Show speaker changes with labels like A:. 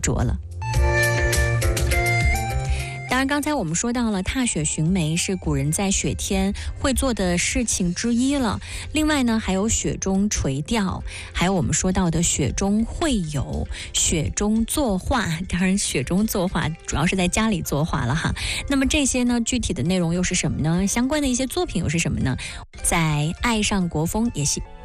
A: 着了。当然刚才我们说到了踏雪寻梅是古人在雪天会做的事情之一了，另外呢还有雪中垂钓，还有我们说到的雪中绘友、雪中作画，当然雪中作画主要是在家里作画了哈。那么这些呢具体的内容又是什么呢？相关的一些作品又是什么呢？在爱上国风也